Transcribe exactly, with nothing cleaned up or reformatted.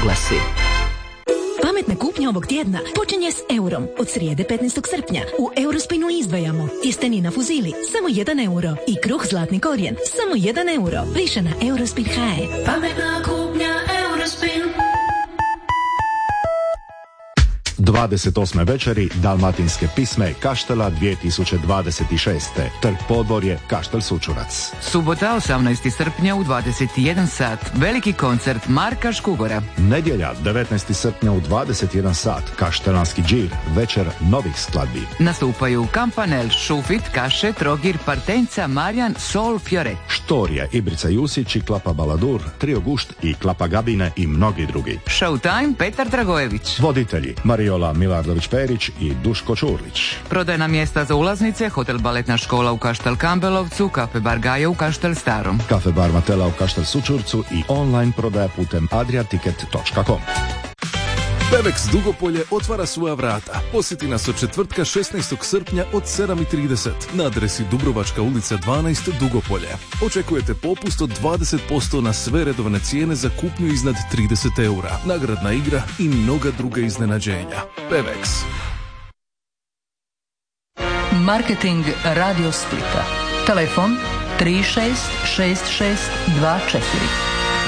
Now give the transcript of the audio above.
oglasi. Pametna kupnja ovog tjedna počinje s eurom. Od srijede petnaestog srpnja u Eurospinu izdvajamo tjestenina fuzili samo jedan euro i kruh zlatni korijen samo jedan euro. Više na Eurospin punto he. Pametna kupnja Eurospin. dvadeset osme večeri Dalmatinske pisme Kaštela dvije tisuće dvadeset šest. Trg Podvorje, Kaštel Sučurac. Subota osamnaestog srpnja u dvadeset jedan sat. Veliki koncert Marka Škugora. Nedjelja devetnaestog srpnja u dvadeset jedan sat. Kaštelanski džir, večer novih skladbi. Nastupaju Kampanel, Šufit, Kaše, Trogir, Partenca, Marjan, Sol, Fioret. Štorija, Ibrica Jusić i Klapa Baladur, Trio Gušt i Klapa Gabine i mnogi drugi. Showtime Petar Dragojević. Voditelji Mariola Milardović-Perić i Duško Čurlić. Prodajna mjesta za ulaznice: Hotel Baletna škola u Kaštel Kambelovcu, Kafe Bar Gaja u Kaštel Starom, Kafe Bar Matela u Kaštel Sučurcu i online prodaja putem adriaticket točka com. Pevex Dugopolje otvara svoja vrata. Posjeti nas od četvrtka šesnaestog srpnja od sedam i trideset na adresi Dubrovačka ulica dvanaest Dugopolje. Očekujete popust od dvadeset posto na sve redovne cijene za kupnju iznad trideset eura, nagradna igra i mnoga druga iznenađenja. Pevex. Marketing Radio Splita. Telefon tri šest šest šest dva četiri.